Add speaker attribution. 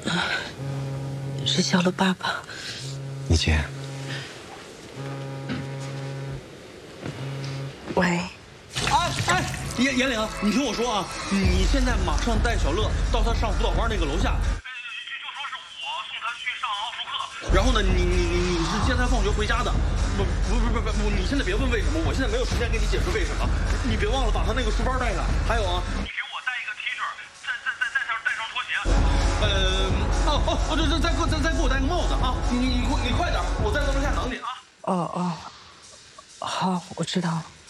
Speaker 1: 是小乐爸爸。
Speaker 2: 你接。
Speaker 1: 喂。
Speaker 3: 哎，严玲，你听我说啊，你现在马上带小乐到他上辅导班那个楼下，就说是我送他去上奥数课。然后呢，你是接他放学回家的。不，你现在别问为什么，我现在没有时间给你解释为什么。你别忘了把他那个书包带上，还有啊，你给我带一个 T 恤，再上拖鞋。再给我戴个帽子啊！你快点，我在楼下等你啊。
Speaker 1: 哦，好，我知道了。